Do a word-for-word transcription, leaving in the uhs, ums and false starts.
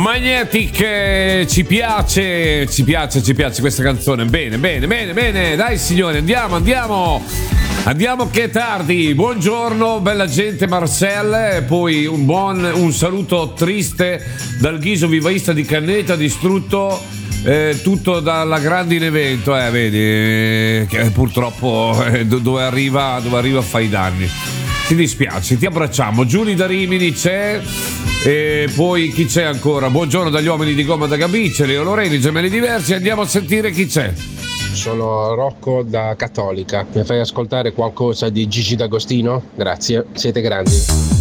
Magnetic, eh, ci piace, ci piace, ci piace questa canzone. Bene, bene, bene, bene. Dai signori, andiamo, andiamo. Andiamo che è tardi. Buongiorno, bella gente, Marcel. E poi un buon un saluto triste dal Ghiso Vivaista di Canneta, distrutto eh, tutto dalla grandine vento. Eh, vedi, eh, che purtroppo eh, dove arriva, dove arriva fa i danni. Ti dispiace, ti abbracciamo. Giulia da Rimini c'è. E poi chi c'è ancora? Buongiorno dagli uomini di gomma da Gabice, Leo Loreni, Gemelli Diversi. Andiamo a sentire chi c'è. Sono Rocco da Cattolica. Mi fai ascoltare qualcosa di Gigi D'Agostino? Grazie, siete grandi.